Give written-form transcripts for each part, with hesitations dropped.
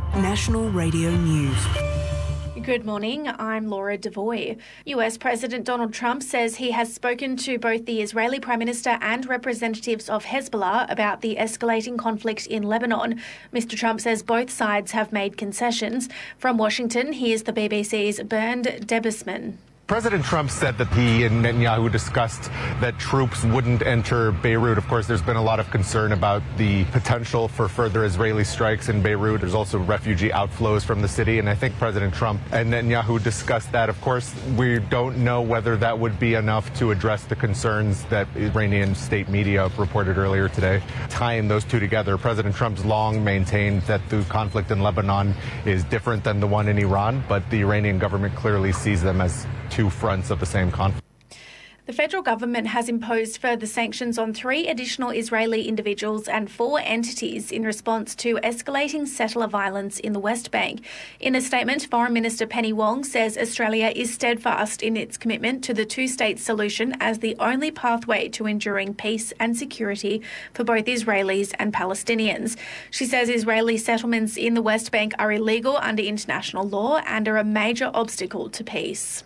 National Radio News. Good morning, I'm Laura Devoy. US President Donald Trump says he has spoken to both the Israeli Prime Minister and representatives of Hezbollah about the escalating conflict in Lebanon. Mr. Trump says both sides have made concessions. From Washington, here's the BBC's Bernd Debusman. President Trump said that he and Netanyahu discussed that troops wouldn't enter Beirut. Of course, there's been a lot of concern about the potential for further Israeli strikes in Beirut. There's also refugee outflows from the city, and I think President Trump and Netanyahu discussed that. Of course, we don't know whether that would be enough to address the concerns that Iranian state media reported earlier today. Tying those two together, President Trump's long maintained that the conflict in Lebanon is different than the one in Iran, but the Iranian government clearly sees them as two fronts of the same conflict. The federal government has imposed further sanctions on 3 additional Israeli individuals and 4 entities in response to escalating settler violence in the West Bank. In a statement, Foreign Minister Penny Wong says Australia is steadfast in its commitment to the two-state solution as the only pathway to enduring peace and security for both Israelis and Palestinians. She says Israeli settlements in the West Bank are illegal under international law and are a major obstacle to peace.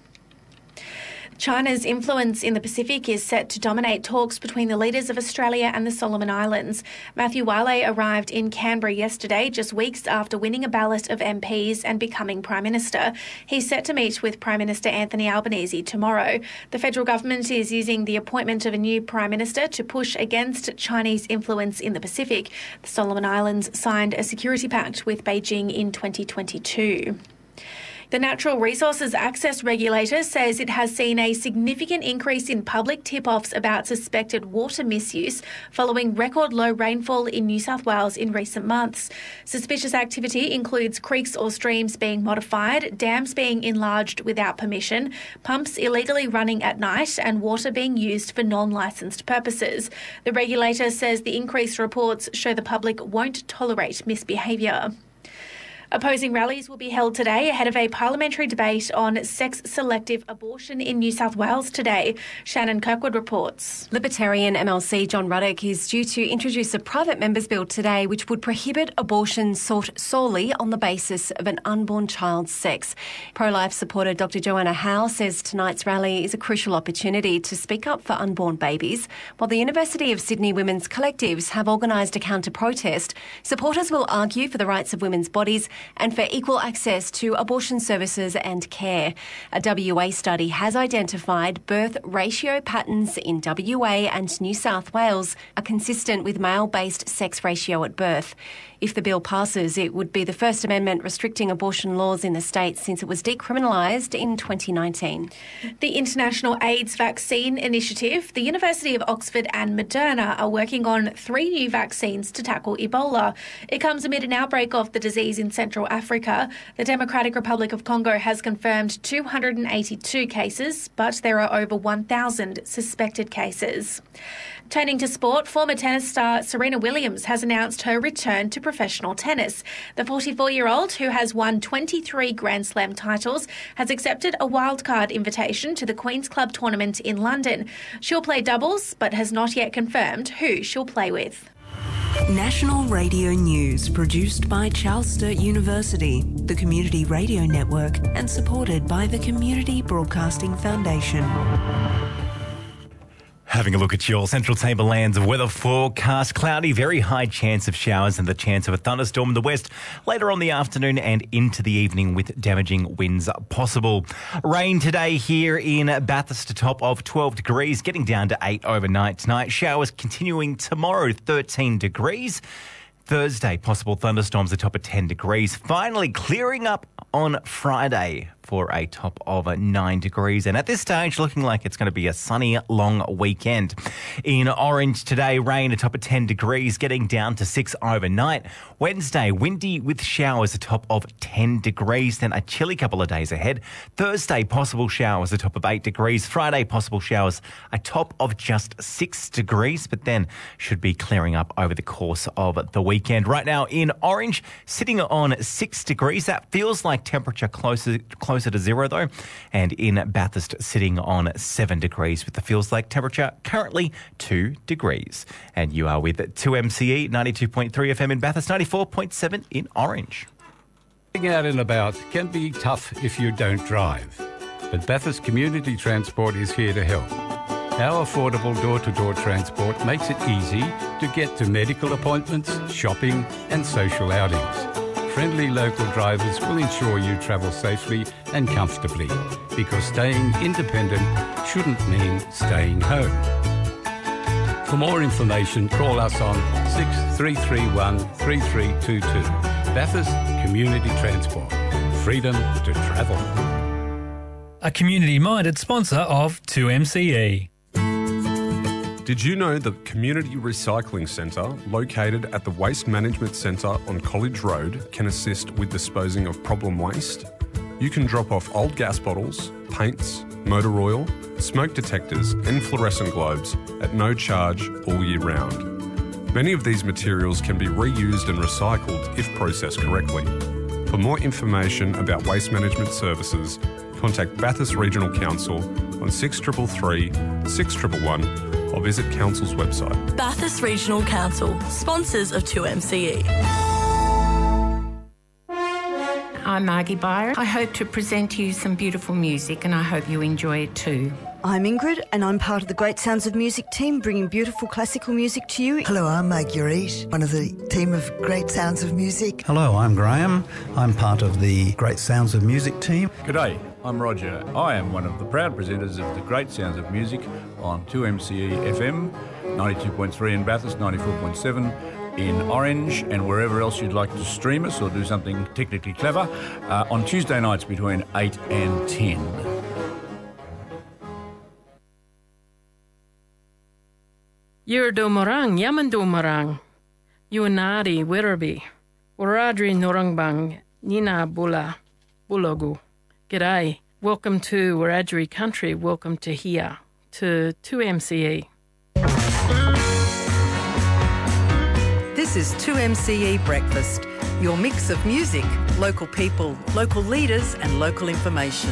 China's influence in the Pacific is set to dominate talks between the leaders of Australia and the Solomon Islands. Matthew Wiley arrived in Canberra yesterday, just weeks after winning a ballot of MPs and becoming Prime Minister. He's set to meet with Prime Minister Anthony Albanese tomorrow. The federal government is using the appointment of a new Prime Minister to push against Chinese influence in the Pacific. The Solomon Islands signed a security pact with Beijing in 2022. The Natural Resources Access Regulator says it has seen a significant increase in public tip-offs about suspected water misuse following record low rainfall in New South Wales in recent months. Suspicious activity includes creeks or streams being modified, dams being enlarged without permission, pumps illegally running at night, and water being used for non-licensed purposes. The regulator says the increased reports show the public won't tolerate misbehaviour. Opposing rallies will be held today ahead of a parliamentary debate on sex-selective abortion in New South Wales today. Shannon Kirkwood reports. Libertarian MLC John Ruddock is due to introduce a private member's bill today which would prohibit abortion sought solely on the basis of an unborn child's sex. Pro-life supporter Dr Joanna Howe says tonight's rally is a crucial opportunity to speak up for unborn babies. While the University of Sydney Women's Collectives have organised a counter-protest, supporters will argue for the rights of women's bodies and for equal access to abortion services and care. A WA study has identified birth ratio patterns in WA and New South Wales are consistent with male-based sex ratio at birth. If the bill passes, it would be the first amendment restricting abortion laws in the state since it was decriminalised in 2019. The International AIDS Vaccine Initiative, the University of Oxford and Moderna are working on 3 new vaccines to tackle Ebola. It comes amid an outbreak of the disease in Central Africa. The Democratic Republic of Congo has confirmed 282 cases, but there are over 1,000 suspected cases. Turning to sport, former tennis star Serena Williams has announced her return to professional tennis. The 44-year-old, who has won 23 Grand Slam titles, has accepted a wildcard invitation to the Queen's Club tournament in London. She'll play doubles, but has not yet confirmed who she'll play with. National Radio News, produced by Charles Sturt University, the Community Radio Network, and supported by the Community Broadcasting Foundation. Having a look at your Central Tablelands weather forecast. Cloudy, very high chance of showers and the chance of a thunderstorm in the west later on the afternoon and into the evening with damaging winds possible. Rain today here in Bathurst, a top of 12 degrees, getting down to 8 overnight tonight. Showers continuing tomorrow, 13 degrees. Thursday, possible thunderstorms, a top of 10 degrees. Finally clearing up on Friday for a top of 9 degrees. And at this stage, looking like it's going to be a sunny, long weekend. In Orange today, rain, a top of 10 degrees, getting down to 6 overnight. Wednesday, windy with showers, a top of 10 degrees. Then a chilly couple of days ahead. Thursday, possible showers, a top of 8 degrees. Friday, possible showers, a top of just 6 degrees. But then should be clearing up over the course of the weekend. Right now in Orange, sitting on 6 degrees. That feels like temperature closer to zero though. And in Bathurst, sitting on 7 degrees with the feels like temperature currently 2 degrees. And you are with 2MCE 92.3 FM in Bathurst, 94.7 in Orange. Getting out and about can be tough if you don't drive, but Bathurst Community Transport is here to help. Our affordable door-to-door transport makes it easy to get to medical appointments, shopping and social outings. Friendly local drivers will ensure you travel safely and comfortably, because staying independent shouldn't mean staying home. For more information, call us on 6331 3322. Bathurst Community Transport. Freedom to travel. A community-minded sponsor of 2MCE. Did you know the Community Recycling Centre, located at the Waste Management Centre on College Road, can assist with disposing of problem waste? You can drop off old gas bottles, paints, motor oil, smoke detectors and fluorescent globes at no charge all year round. Many of these materials can be reused and recycled if processed correctly. For more information about waste management services, contact Bathurst Regional Council on 6333 6111 or visit Council's website. Bathurst Regional Council, sponsors of 2MCE. I'm Margie Byron. I hope to present to you some beautiful music and I hope you enjoy it too. I'm Ingrid and I'm part of the Great Sounds of Music team, bringing beautiful classical music to you. Hello, I'm Marguerite, one of the team of Great Sounds of Music. Hello, I'm Graham. I'm part of the Great Sounds of Music team. G'day, I'm Roger. I am one of the proud presenters of the Great Sounds of Music on 2MCE FM, 92.3 in Bathurst, 94.7 in Orange, and wherever else you'd like to stream us or do something technically clever, on Tuesday nights between 8 and 10. Yurdo Morang, Yamando Morang, Yuanari Werribee, Waradri Norangbang, Nina Bula, Bulogu. G'day, welcome to Wiradjuri country, welcome to here, to 2MCE. This is 2MCE Breakfast, your mix of music, local people, local leaders and local information.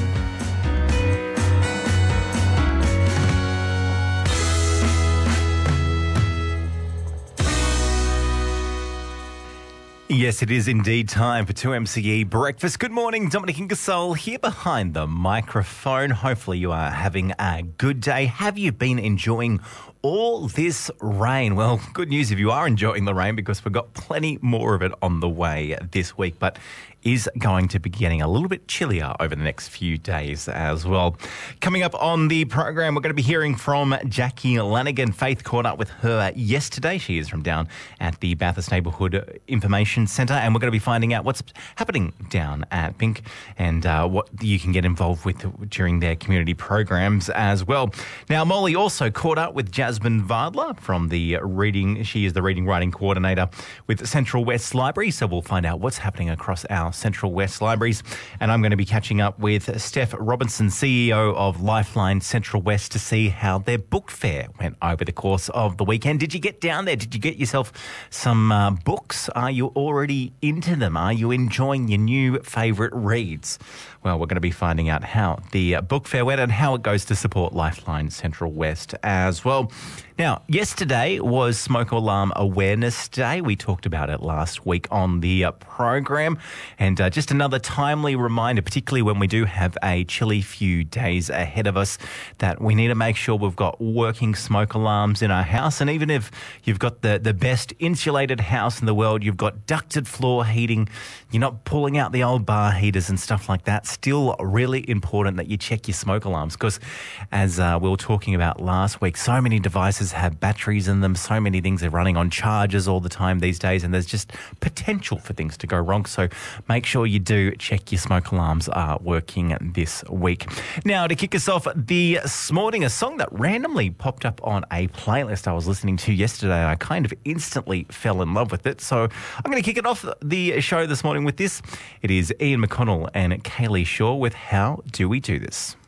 Yes, it is indeed time for 2MCE Breakfast. Good morning, Dominic Ingersoll here behind the microphone. Hopefully you are having a good day. Have you been enjoying all this rain? Well, good news if you are enjoying the rain, because we've got plenty more of it on the way this week, but is going to be getting a little bit chillier over the next few days as well. Coming up on the program, we're going to be hearing from Jackie Lanigan. Faith caught up with her yesterday. She is from down at the Bathurst Neighbourhood Information Centre, and we're going to be finding out what's happening down at Pink and what you can get involved with during their community programs as well. Now, Molly also caught up with Jasmine Vardler from the reading. She is the reading writing coordinator with Central West Library, so we'll find out what's happening across our Central West Libraries. And I'm going to be catching up with Steph Robinson, CEO of Lifeline Central West, to see how their book fair went over the course of the weekend. Did you get down there? Did you get yourself some books? Are you already into them? Are you enjoying your new favourite reads? Well, we're going to be finding out how the book fair went and how it goes to support Lifeline Central West as well. Now, yesterday was Smoke Alarm Awareness Day. We talked about it last week on the program. And just another timely reminder, particularly when we do have a chilly few days ahead of us, that we need to make sure we've got working smoke alarms in our house. And even if you've got the best insulated house in the world, you've got ducted floor heating, you're not pulling out the old bar heaters and stuff like that, still really important that you check your smoke alarms, because as we were talking about last week, so many devices have batteries in them, so many things are running on chargers all the time these days, and there's just potential for things to go wrong. So make sure you do check your smoke alarms are working this week. Now, to kick us off this morning, a song that randomly popped up on a playlist I was listening to yesterday. I kind of instantly fell in love with it. So I'm going to kick it off the show this morning with this. It is Ian McConnell and Kaylee Shaw with How Do We Do This?